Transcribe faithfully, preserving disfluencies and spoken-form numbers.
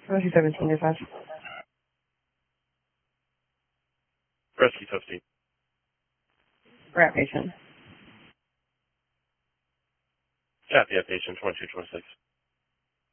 Rescue seventeen, dispatch. Rescue fifteen. Rat patient. Copy that patient, twenty-two twenty-six.